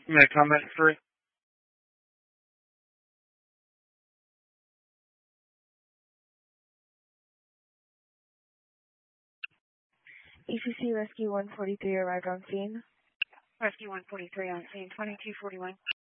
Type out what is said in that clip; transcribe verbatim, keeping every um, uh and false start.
May I comment three? A C C Rescue one forty-three arrived on scene. Rescue one forty-three on scene, twenty-two forty-one.